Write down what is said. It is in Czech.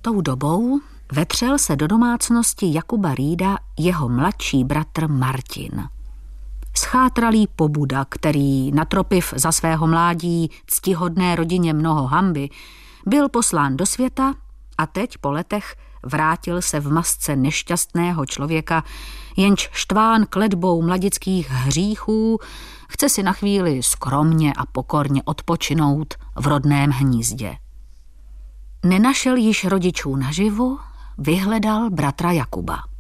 Tou dobou vetřel se do domácnosti Jakuba Rýda jeho mladší bratr Martin. Schátralý pobuda, který natropiv za svého mládí ctihodné rodině mnoho hanby, byl poslán do světa a teď po letech vrátil se v masce nešťastného člověka, jenž štván kletbou mladických hříchů chce si na chvíli skromně a pokorně odpočinout v rodném hnízdě. Nenašel již rodičů naživu, vyhledal bratra Jakuba.